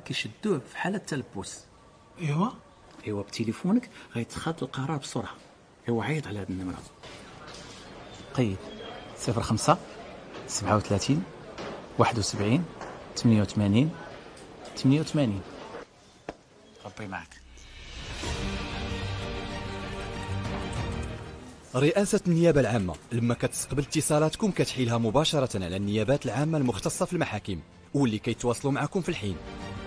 كيشدوه في حاله التلبس. ايوا بتليفونك غيتخاذ القرار بسرعه. ايوا عيط على هذه النمره. قيد 05 37 71 88 88. ربي معك. رئاسة النيابة العامة لما كتستقبل اتصالاتكم كتحيلها مباشرة على النيابات العامة المختصة في المحاكم واللي كيتواصلوا معكم في الحين.